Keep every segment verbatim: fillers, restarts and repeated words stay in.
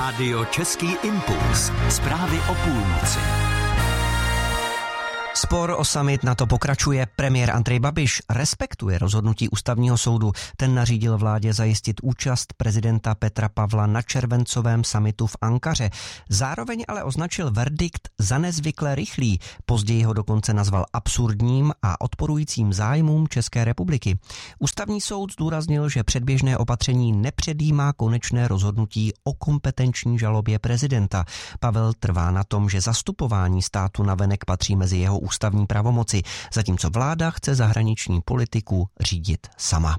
Rádio Český impuls. Zprávy o půlnoci. Spor o summit NATO pokračuje. Premiér Andrej Babiš respektuje rozhodnutí ústavního soudu. Ten nařídil vládě zajistit účast prezidenta Petra Pavla na červencovém summitu v Ankaře. Zároveň ale označil verdikt za nezvykle rychlý. Později ho dokonce nazval absurdním a odporujícím zájmům České republiky. Ústavní soud zdůraznil, že předběžné opatření nepředjímá konečné rozhodnutí o kompetenční žalobě prezidenta. Pavel trvá na tom, že zastupování státu navenek patří mezi jeho ústavní pravomoci, zatímco vláda chce zahraniční politiku řídit sama.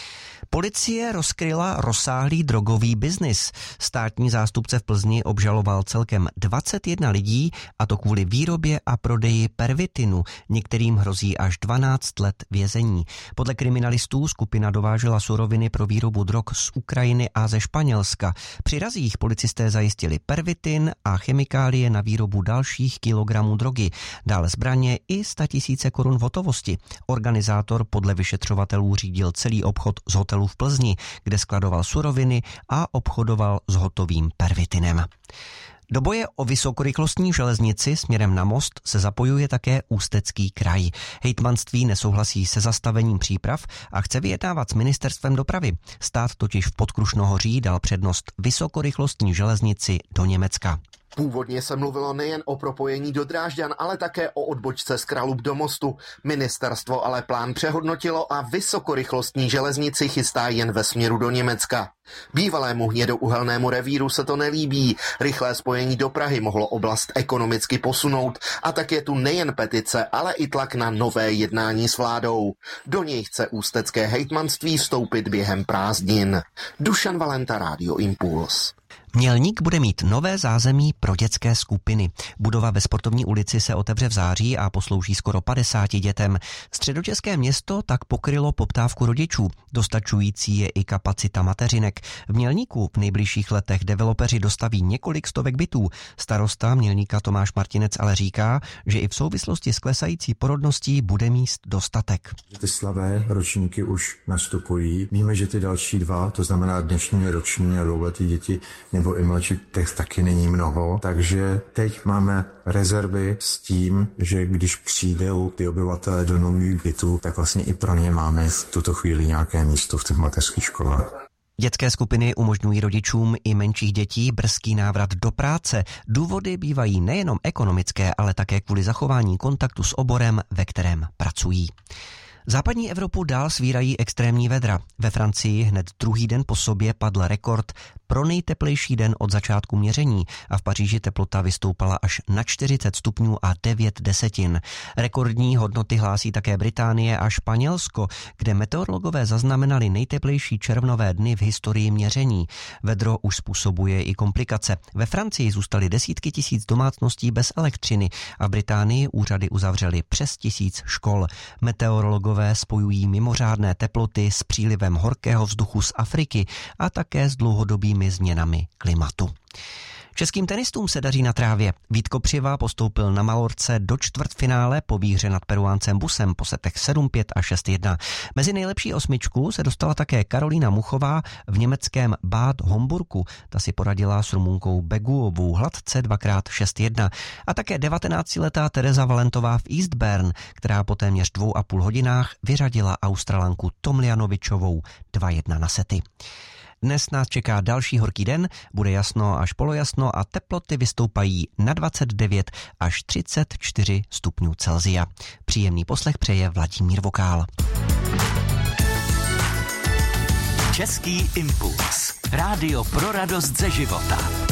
Policie rozkryla rozsáhlý drogový biznis. Státní zástupce v Plzni obžaloval celkem dvacet jedna lidí, a to kvůli výrobě a prodeji pervitinu. Některým hrozí až dvanáct let vězení. Podle kriminalistů skupina dovážela suroviny pro výrobu drog z Ukrajiny a ze Španělska. Při razích policisté zajistili pervitin a chemikálie na výrobu dalších kilogramů drogy. Dále zbraně i statisíce korun v hotovosti. Organizátor podle vyšetřovatelů řídil celý obchod z hotelu v Plzni, kde skladoval suroviny a obchodoval s hotovým pervitinem. Do boje o vysokorychlostní železnici směrem na Most se zapojuje také Ústecký kraj. Hejtmanství nesouhlasí se zastavením příprav a chce vyjednávat s ministerstvem dopravy. Stát totiž v Podkrušnohoří dal přednost vysokorychlostní železnici do Německa. Původně se mluvilo nejen o propojení do Drážďan, ale také o odbočce z Kralub do Mostu. Ministerstvo ale plán přehodnotilo a vysokorychlostní železnici chystá jen ve směru do Německa. Bývalému hnědouhelnému revíru se to nelíbí. Rychlé spojení do Prahy mohlo oblast ekonomicky posunout a tak je tu nejen petice, ale i tlak na nové jednání s vládou. Do něj chce ústecké hejtmanství vstoupit během prázdnin. Dušan Valenta, Rádio Impuls. Mělník bude mít nové zázemí pro dětské skupiny. Budova ve Sportovní ulici se otevře v září a poslouží skoro padesáti dětem. Středočeské město tak pokrylo poptávku rodičů. Dostačující je i kapacita mateřinek. V Mělníku v nejbližších letech developeři dostaví několik stovek bytů. Starosta Mělníka Tomáš Martinec ale říká, že i v souvislosti s klesající porodností bude míst dostatek. Ty slavé ročníky už nastupují. Víme, že ty další dva, to znamená dnešní roční a dvouletý děti, nebo i mladší, těch taky není mnoho. Takže teď máme rezervy s tím, že když přijdou ty obyvatelé do nových bytů, tak vlastně i pro ně máme v tuto chvíli nějaké místo v těch mateřských školách. Dětské skupiny umožňují rodičům i menších dětí brzký návrat do práce. Důvody bývají nejenom ekonomické, ale také kvůli zachování kontaktu s oborem, ve kterém pracují. Západní Evropu dál svírají extrémní vedra. Ve Francii hned druhý den po sobě padl rekord pro nejteplejší den od začátku měření a v Paříži teplota vystoupala až na čtyřicet stupňů a devět desetin. Rekordní hodnoty hlásí také Británie a Španělsko, kde meteorologové zaznamenali nejteplejší červnové dny v historii měření. Vedro už způsobuje i komplikace. Ve Francii zůstaly desítky tisíc domácností bez elektřiny a v Británii úřady uzavřely přes tisíc škol. Meteorologové spojují mimořádné teploty s přílivem horkého vzduchu z Afriky a také s dlouhodobými změnami klimatu. Českým tenistům se daří na trávě. Vít Kopřiva postoupil na Malorce do čtvrtfinále po výhře nad Peruáncem Busem po setech sedm pět a šest jedna. Mezi nejlepší osmičku se dostala také Karolína Muchová v německém Bad Homburku. Ta si poradila s Rumunkou Beguovou hladce dvakrát šest jedna. A také devatenáctiletá Tereza Valentová v Eastbourne, která po téměř dvou a půl hodinách vyřadila Australanku Tomljanovičovou dva jedna na sety. Dnes nás čeká další horký den, bude jasno až polojasno a teploty vystoupají na dvacet devět až třicet čtyři stupňů Celsia. Příjemný poslech přeje Vladimír Vokál. Český impuls. Rádio pro radost ze života.